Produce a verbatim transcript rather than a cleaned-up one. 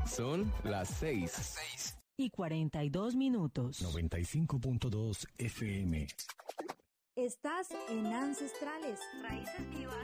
Son las seis. Las seis. Y cuarenta y dos minutos. noventa y cinco punto dos F M. Estás en Ancestrales. Raíces vivas.